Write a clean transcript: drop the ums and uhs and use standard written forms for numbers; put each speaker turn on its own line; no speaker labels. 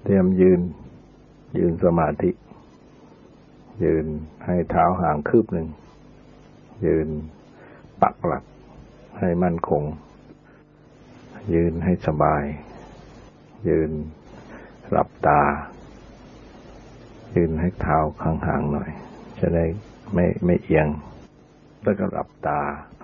เตรียมยืนสมาธิยืนให้เท้าห่างคืบหนึ่งยืนปักหลักให้มั่นคงยืนให้สบายยืนหลับตายืนให้เท้าห่างๆหน่อยจะได้ไม่เอียงแล้วก็หลับตา